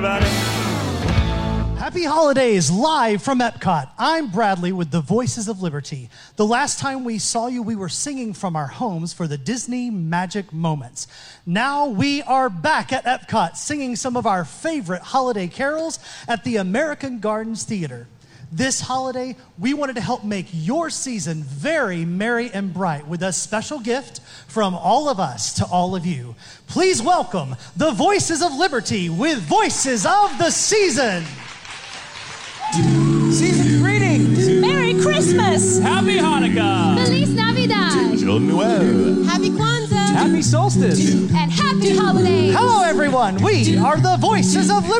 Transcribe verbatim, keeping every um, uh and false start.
Happy holidays, live from Epcot. I'm Bradley with the Voices of Liberty. The last time we saw you, we were singing from our homes for the Disney Magic Moments. Now we are back at Epcot, singing some of our favorite holiday carols at the American Gardens Theater. This holiday, we wanted to help make your season very merry and bright with a special gift from all of us to all of you. Please welcome the Voices of Liberty with Voices of the Season. Season greetings! Merry Christmas! Happy Hanukkah! Feliz Navidad! Joyeux Noël! Happy Kwanzaa! Happy Solstice! And Happy Holidays! Hello, everyone. We are the Voices of Liberty.